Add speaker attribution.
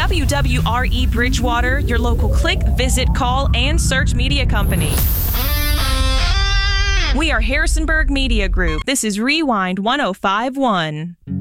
Speaker 1: WWRE Bridgewater, your local click, visit, call, and search media company. We are Harrisonburg Media Group. This is Rewind 1051.